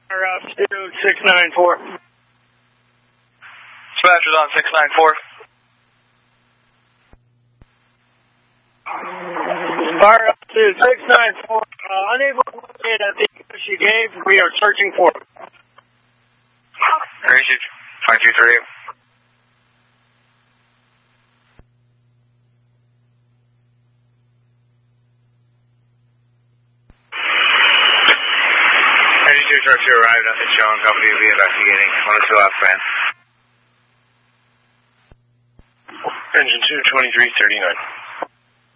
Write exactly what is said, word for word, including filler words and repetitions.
Up to six nine four. Dispatcher's on six nine four. Fire up to six nine four. Uh, unable to locate at the address you gave. We are searching for it. Crazy. five two three. ninety-two Sharp two arrived. Nothing showing. Company will be investigating. one oh two outbound. Engine two twenty-three thirty-nine.